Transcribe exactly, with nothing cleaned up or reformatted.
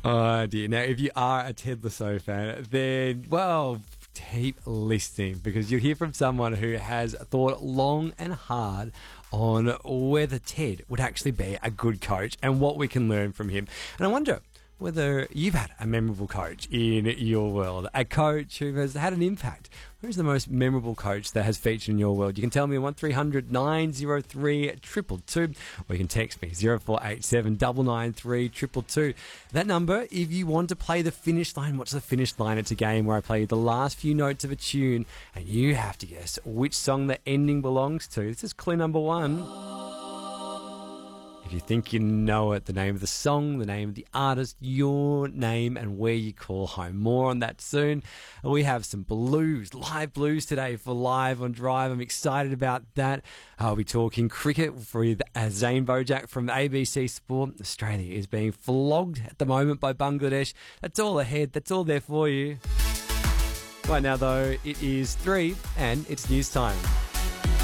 Oh dear. Now, if you are a Ted Lasso fan, then, well, keep listening because you'll hear from someone who has thought long and hard on whether Ted would actually be a good coach and what we can learn from him. And I wonder whether you've had a memorable coach in your world, a coach who has had an impact. Who's the most memorable coach that has featured in your world? You can tell me on one three hundred nine oh three two two two, or you can text me zero four eight seven nine nine three two two two. That number, if you want to play the finish line. What's the finish line? It's a game where I play the last few notes of a tune and you have to guess which song the ending belongs to. This is clue number one. If you think you know it, the name of the song, the name of the artist, your name, and where you call home. More on that soon. We have some blues, live blues today for Live on Drive. I'm excited about that. I'll be talking cricket with Zane Bojak from A B C Sport. Australia is being flogged at the moment by Bangladesh. That's all ahead. That's all there for you. Right now, though, it is three and it's news time.